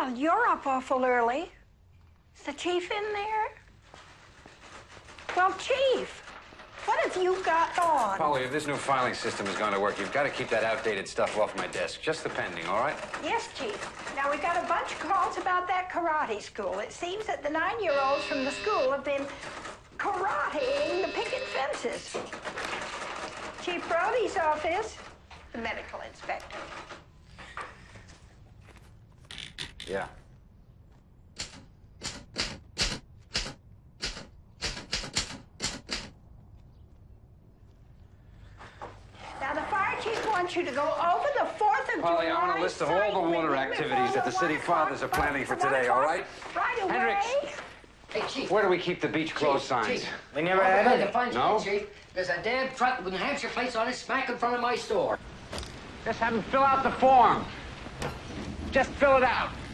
Well, you're up awful early. Is the chief in there? Well, Chief, what have you got on? Polly, if this new filing system is going to work, you've got to keep that outdated stuff off my desk. Just the pending, all right? Yes, Chief. Now, we got a bunch of calls about that karate school. It seems that the 9-year-olds from the school have been karateing the picket fences. Chief Brody's office, the medical inspector. Yeah. Now, the fire chief wants you to go over the 4th of Polly, July. I want a list of all the water activities that the city fathers are planning for today, all right? Right away. Hendricks. Hey, Chief. Where do we keep the beach closed signs? Chief. We never had I any. can find you, No? Chief. There's a damn truck with New Hampshire plates on it smack in front of my store. Just have them fill out the form. Just fill it out.